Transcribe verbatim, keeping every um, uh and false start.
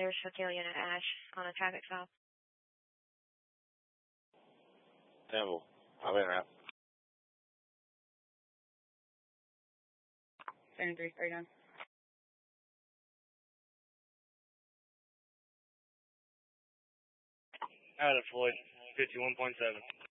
There's Hotel Unit Ash on a traffic stop. Temple. I'll be around. seventy-three thirty-nine. Out of Floyd, fifty-one point seven.